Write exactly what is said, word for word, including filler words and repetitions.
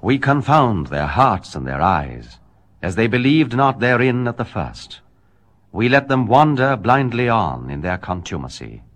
We confound their hearts and their eyes, as they believed not therein at the first. We let them wander blindly on in their contumacy.